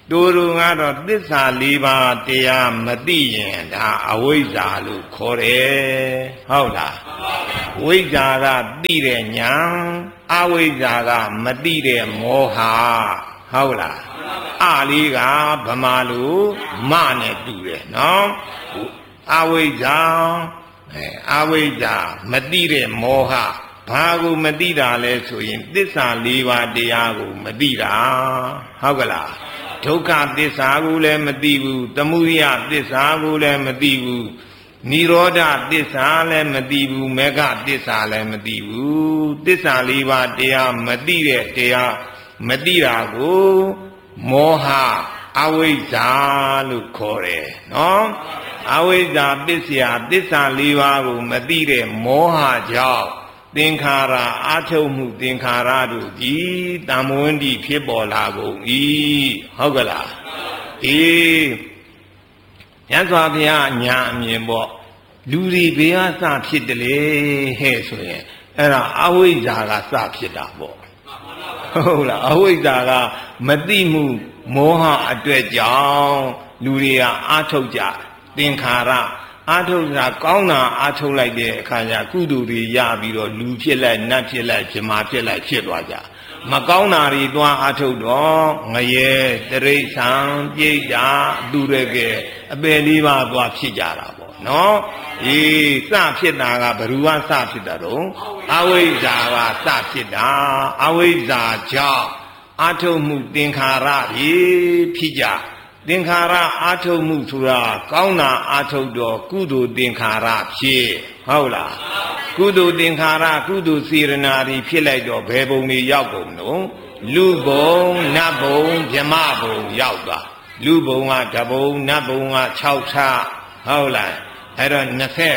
တို့တို့ကတော့သစ္စာ၄ပါးတရားမသိရင်ဒါအဝိဇ္ဇာလို့ခေါ်တယ်ဟုတ်လားဝိဇ္ဇာကသိတဲ့ဉာဏ်အဝိဇ္ဇာကမသိတဲ့မောဟဟုတ်လားအလေးကဗမာလူမနဲ့တူတယ်နော်အဝိဇ္ဇာအဝိဇ္ဇာမသိတဲ့မောဟဘာကိုမသိတာလဲဆိုရင်သစ္စာ၄ပါးတရားကိုမသိတာဟုတ်ကလားဒုက္ခသစ္စာကိုလည်းမသိဘူးသမုဒယသစ္စာကိုလည်းမသိဘူးနိရောဓသစ္စာလည်းမသိဘူးမေဃသစ္စာလည်းမသိဘူးသစ္စာ၄ပါးတရားမသိတဲ့တရားမသိတာကိုမောဟအဝိဇ္ဇာလို့ခေါ်တယ်နော်အဝိဇ္ဇာပစ္စယသစ္စာ၄ပါးကိုမသိတဲ့မောဟကြောင့်သင်္ခါရအာထုတ်မှုသင်္ခါရတို့ကြီးတမ္မဝန္တိဖြစ်ပေါ်လာကုန်၏ဟုတ်ကလားအေးမြတ်စွာဘုရားညာအမြင်ပေါ့လူတွေဘယ်ဟာစဖြစ်တယ်လေဟဲ့ဆိုရင်အဲ့ဒါအဝိဇ္ဇာကစဖြစ်တာပေါ့ဟုတ်လားအဝိဇ္ဇာကမသိမှုမောဟအတွက်ကြောင့်လူတွေကအာထုတ်ကြသင်္ခါရအာထုတ်တာကောင်းတာအာထုတ်လိုက်တဲ့အခါကျကုသိုလ်တွေရပြီးတော့လူဖြစ်လိုက်နတ်ဖြစ်လိုက်ဇမာဖြစ်လိုက်ဖြစ်သွားကြမကောင်းတာတွေသွားအာထုတ်တော့ငရဲတရိစ္ဆာန်ပြိတ္တာသူရကဲအပယ်လေးပါးသွားဖြစ်ကြတာပေါ့နော်အေးစဖြစ်တာကဘ ᱹ စဖြစ်တာတော့အဝိဇ္ဇာကစဖြစ်တာအဝိဇ္ဇာကြောင့်အာထုတ်မှုသင်္ခါရဖြစ်ကြသင်္ခါရအာထုတ်မှုဆိုတာကောင်းတာအာထုတ်တော့ကုသိုလ်သင်္ခါရဖြစ်ဟုတ်လားကုသိုလ်သင်္ခါရကုသိုလ်စေရနာတွေဖြစ်လိုက်တော့ဘယ်ဘုံတွေရောက်ကုန်တော့လူဘုံနတ်ဘုံဗြဟ္မဘုံရောက်သွားလူဘုံကတဘုံနတ်ဘုံက6ထဟုတ်လားအဲ့တော့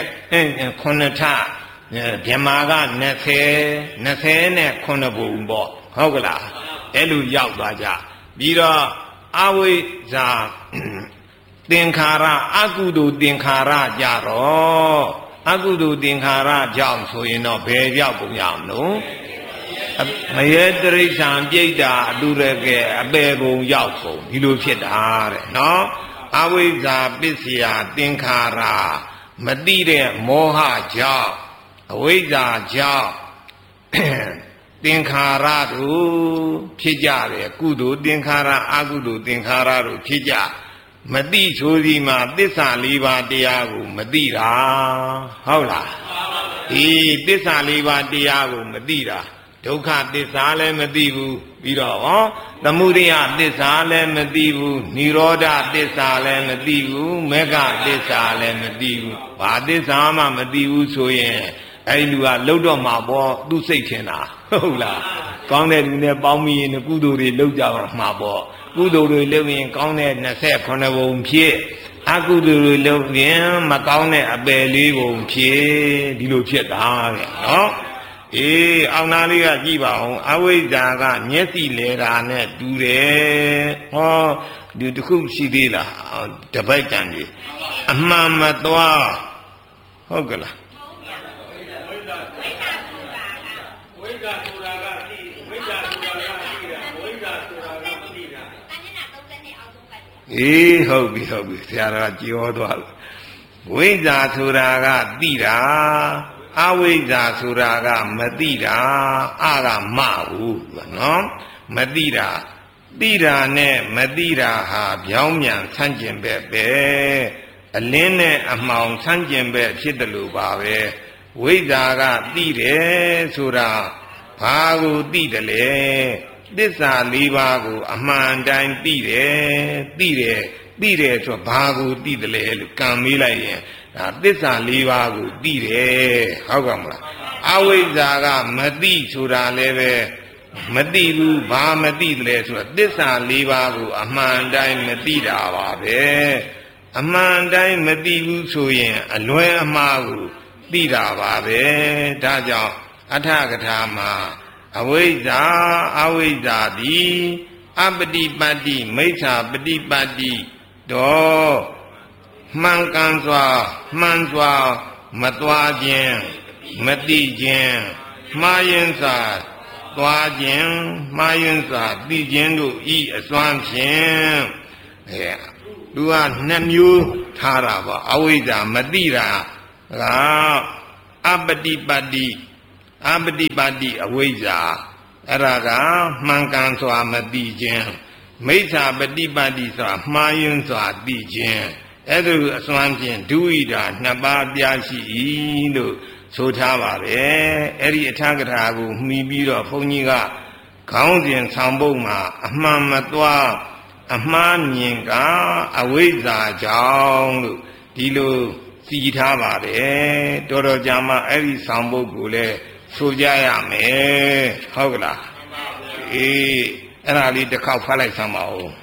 29ထဗြဟ္မာက20နဲ့9ဘုံပေါ့ဟုတ်ကလားအဲ့လိုရောက်သွားကြပြီးတော့အဝိဇ္ဇာသင်္ခါရအကုသိုလ်သင်္ခါရကြတော့အကုသိုလ်သင်္ခါရကြောင့်ဆိုရင်တော့ဘယ်ရောက်ကုန်ရမလို့မယေတရိစ္ဆာန်ပြိတ္တာအတုရကဲအပေဘုံရောက်ကုန်ဒီလိုဖြစ်တာတဲ့နော်အဝိဇ္ဇာပစ္စယသင်္ခါရမသိတဲ့မောဟကြောင့်အဝိဇ္ဇာကြောင့်သင်္ခါရတို့ဖြစ်ကြတယ်ကုသိုလ်သင်္ခါရအကုသိုလ်သင်္ခါရတို့ဖြစ်ကြမသိဆိုစီမှာသစ္စာ၄ပါးတရားကိုမသိတာဟုတ်လားဒီသစ္စာ၄ပါးတရားကိုမသိတာဒုက္ခသစ္စာလည်းမသိဘူးပြီးတော့သမုဒယသစ္စာလည်းမသိဘူးနိရောဓသစ္စာလည်းမသိဘူးမေဃသစ္စာလည်းမသိဘူးဘာသစ္စာမှမသိဘူးဆိုရင်အဲ့လူကလှုပ်တော့မှာပေါ့သူစိတ်ထင်တာဟုတ်လားကောင်းတဲ့လူနဲ့ပေါင်းပြီးရင်ကုသိုလ်တွေလှုပ်ကြမှာပေါ့ကုသိုလ်တွေလှုပ်ရင်ကောင်းတဲ့29ဘုံဖြစ်အကုသိုလ်တွေလှုပ်ရင်မကောင်းတဲ့အပယ်လေးဘုံဖြစ်ဒီလိုဖြစ်တာတဲ့နော်အေးအောင်နာလေးကကြည့်ပါအောင်အဝိဇ္ဇာကမျက်စိလဲတာနဲ့တူတယ်ဟောဒီတစ်ခုရှိသေးလားတပိုက်တန်ကြီးအမှန်မသွားဟုတ်ကလားအေးဟုတ်ပြီဆရာတော်ကြောသွားလို့ဝိဇ္ဇာဆိုတာကသိတာအဝိဇ္ဇာဆိုတာကမသိတာအကမဟုတ်နော်မသိတာသိတာနဲ့မသိတာဟာပြောင်းပြန်ဆန့်ကျင်ဘက်ပဲအလင်းနဲ့အမှောင်ဆန့်ကျင်ဘက်ဖြစ်တယ်လို့ပါပဲဝိဇ္ဇာကသိတယ်ဆိုတာဘာကိုသိတယ်လဲသစ္စာ၄ပါးကိုအမှန်တိုင်းသိတယ်ဆိုဘာကိုသိတယ်လဲလို့ကံမေးလိုက်ရင်ဒါသစ္စာ၄ပါးကိုသိတယ်ဟုတ်ကဲ့မလားအဝိဇ္ဇာကမသိဆိုတာလည်းပဲမသိဘူးဘာမသိတယ်လဲဆိုတာသစ္စာ၄ပါးကိုအမှန်တိုင်းမသိတာပါပဲအမှန်တိုင်းမသိဘူးဆိုရင်အလွဲအမှားကိုသိတာပါပဲဒါကြောင့်အထကထာမှာအဝိဇ္ဇာသည်အပတိပတ္တိမိစ္ဆာပฏิပတ်တိတော့မှန်ကန်စွာမှန်စွာမသွားခြင်းမသိခြင်းမှားယွင်းစွာသွားခြင်းမှားယွင်းစွာသိခြင်းတို့ဤအစွမ်းဖြင့်သူကနှစ်မျိုးထားတာပေါ့အဝိဇ္ဇာမသိတာကအပတိပတ္တိအဝိဇ္ဇာအဲ့ဒါကမှန်ကန်စွာမသိခြင်းမိစ္ဆာပฏิပတ်တိဆိုတာမှားယွင်းစွာသိခြင်းအဲ့ဒါအစွမ်းဖြင့်ဒုဣဒာနှစ်ပါးပြရှိ၏လို့ဆိုထားပါတယ်အဲ့ဒီအထာကထာကိုမှီပြီးတော့ဘုန်းကြီးကခေါင်းစဉ်ဆောင်ပုဒ်မှာအမှန်မသွားအမှားမြင်ကအဝိဇ္ဇာကြောင့်လို့ဒီလိုစီထားပါတယ်တော်တော်ကြာမှအဲ့ဒီဆောင်ပုဒ်ကိုလည်းဆိုကြရမယ်ဟုတ်ကလားအေးအဲ့ဒါလေးတစ်ခေါက်ဖတ်လိုက်စမ်းပါဦး